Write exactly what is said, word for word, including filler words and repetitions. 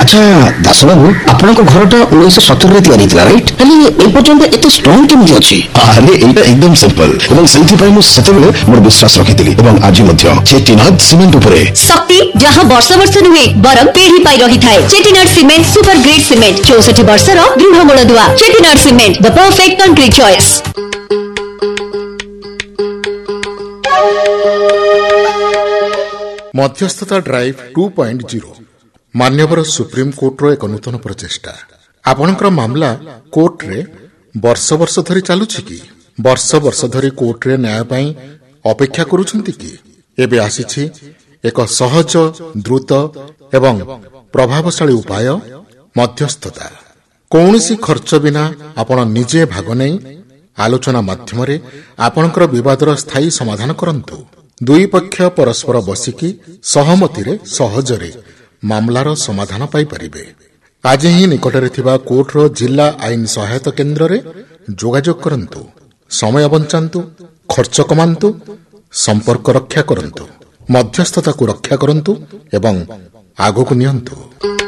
अच्छा दास बाबू आपण घरटा उन्नीस सत्तर रे तैयारी थिला राइट खाली ए पर्यंत एते स्ट्रांग केमि अछि? अरे एटा एकदम सिंपल एवं सेति पय मु सेतेबेले मोर विश्वास रखिथिली एवं आज मध्य चेटीनाथ सीमेंट उपरे शक्ति जहां वर्ष वर्ष नुहे बरम पीढ़ी पाई रही थाए। चेटीनाथ सीमेंट सुपर ग्रेड सीमेंट चौसठ वर्ष रो दृढ़ मूलदुआ। चेटीनाथ cement the perfect concrete choice. मध्यस्थता ड्राइव टू पॉइंट जीरो मान्यवर सुप्रीम कोर्टर एक नूतन प्रचेष्टा। आपणकर मामला कोर्ट रे वर्ष वर्ष धरी चलुछि कि वर्ष वर्ष धरी कोर्ट रे न्याय पाई अपेक्षा करूछंती कि एबे आसीछि एक सहज द्रुत एवं प्रभावशाली उपाय मध्यस्थता। कौनसी खर्च बिना आपण निजे भाग नै आलोचना माध्यमरे आपणकर विवादर स्थायी समाधान करंतु। दुई पक्ष परस्पर बसिकी सहमति रे सहजरे मामलार समाधान पाई परिबे। आज ही निकटरे थिबा कोर्टर जिला आईन सहायता केन्द्र रे जोगाजोग करंतु। समय बंचांतु, खर्च कमांतु, संपर्क रक्षा करंतु, मध्यस्थता को रक्षा करंतु एवं आगो को नियंतु।